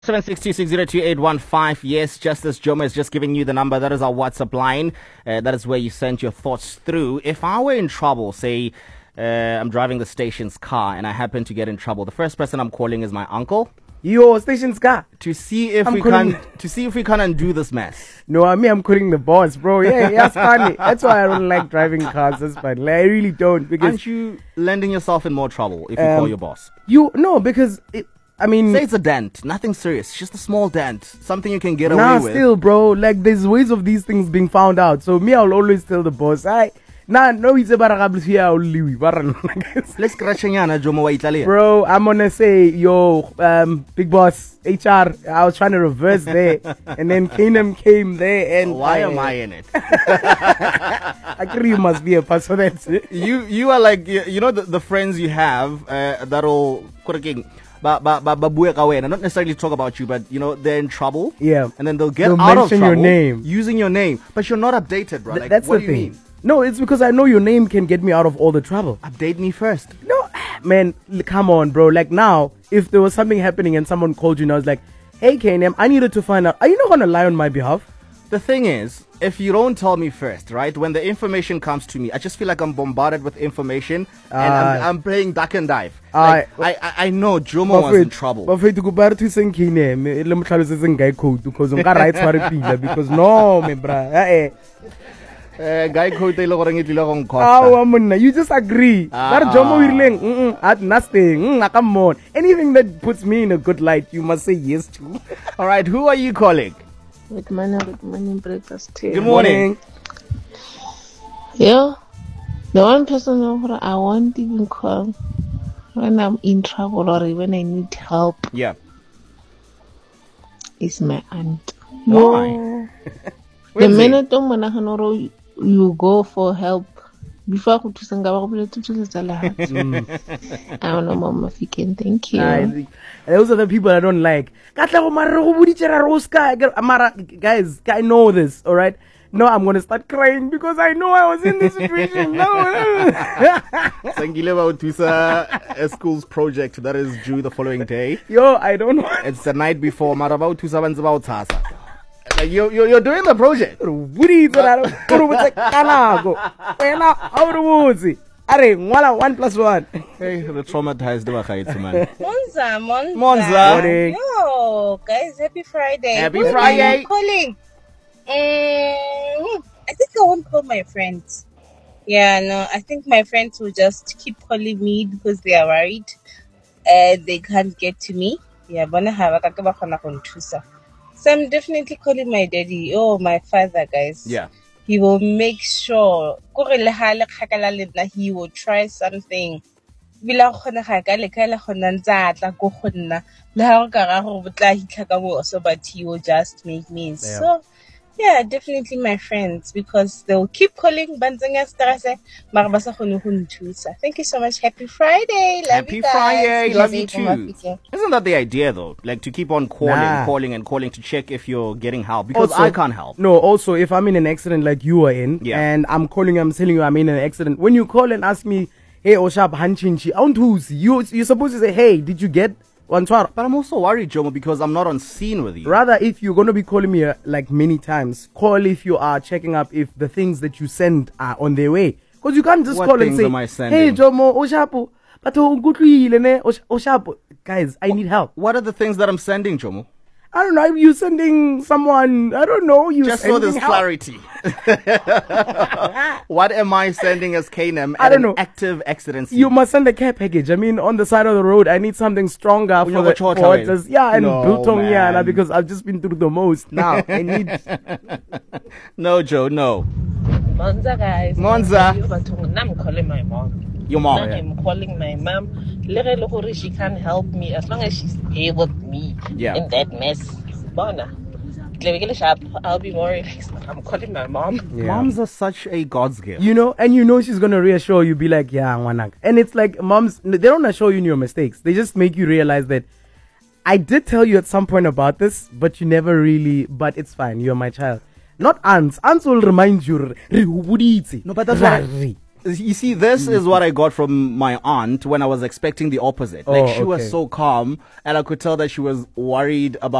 762602815. Yes, Justice Jomo is just giving you the number. That is our WhatsApp line. That is where you send your thoughts through. If I were in trouble, say I'm driving the station's car and I happen to get in trouble, the first person I'm calling is my uncle. Your station's car. To see if we can undo this mess. No, I'm calling the boss, bro. Yeah, that's funny. That's why I don't like driving cars. That's fine. Like, I really don't. Because aren't you landing yourself in more trouble if you call your boss? Because say it's a dent, nothing serious, just a small dent, something you can get away with. Still, bro, like there's ways of these things being found out. So I'll always tell the boss, it's about let's scratch. Bro, I'm gonna say, big boss, HR, I was trying to reverse there, and then Kingdom came there, and why am I in it? Actually, you must be a person that you are like, the friends you have that'll but not necessarily talk about you, but they're in trouble. Yeah. And then they'll get out of trouble your name. using your name. But you're not updated, bro. That's what the thing. You mean? No, it's because I know your name can get me out of all the trouble. Update me first. No, man, come on, bro. Like now, if there was something happening and someone called you and I was like, hey, KNM, I needed to find out. Are you not going to lie on my behalf? The thing is, if you don't tell me first, right, when the information comes to me, I just feel like I'm bombarded with information and I'm playing duck and dive. I know Jomo was in trouble. But for to go back to saying KNM, because no, me bra. Guy code you just agree. That Jomo at nothing. Come on. Anything that puts me in a good light, you must say yes to. All right, who are you calling? Good morning, breakfast tea. Good morning. Yeah, the one person I won't even call when I'm in trouble or when I need help. Yeah, is my aunt. Why? The minute you go for help, before I go to Sangaba, I don't know, Mama Fikin. Thank you. Those are the people I don't like. Guys, I know this, all right? No, I'm going to start crying because I know I was in this situation. Sangile Tusa a school's project that is due the following day. I don't know. It's the night before. Marabau Tusa about Tasa. You're doing the project. Are 1 plus 1. Hey, the traumatized man. Monza. Yo, guys, happy Friday. Happy Friday. I'm calling. I think I won't call my friends. Yeah, no, I think my friends will just keep calling me because they are worried. They can't get to me. Yeah, so I'm definitely calling my daddy. My father, guys. Yeah. He will make sure he will try something. He will just make me. So yeah, definitely my friends, because they'll keep calling. Thank you so much. Happy Friday. Love Happy you guys. Friday. Love you too. Isn't that the idea though? Like to keep on calling to check if you're getting help, because also, I can't help. No, also if I'm in an accident like you were in, and I'm telling you I'm in an accident. When you call and ask me, hey, Oshab Hanchinchi, you're supposed to say, hey, did you get one? But I'm also worried, Jomo, because I'm not on scene with you. Rather, if you're going to be calling me like many times, call if you are checking up if the things that you send are on their way. Because you can't just call and say, hey, Jomo, Oshapo, but Oshapo. Guys, I need help. What are the things that I'm sending, Jomo? I don't know. You sending someone, I don't know. Just so there's clarity. What am I sending as KNM at an active accident scene? You must send a care package. I mean, on the side of the road, I need something stronger for the Biltong, because I've just been through the most. Now, I need... No, Joe, no. Monza, guys. Monza. I'm calling my mom. Your mom, I'm calling my mom. She can't help me as long as she's here with me in that mess. I'll be more relaxed. I'm calling my mom. Yeah. Moms are such a God's gift. And she's going to reassure you, be like, yeah, Wanak. And it's like moms, they don't assure you in your mistakes. They just make you realize that I did tell you at some point about this, but you never really, but it's fine. You're my child. Not aunts. Aunts will remind you. No, but that's You see, this is what I got from my aunt when I was expecting the opposite. Like, she was so calm, and I could tell that she was worried about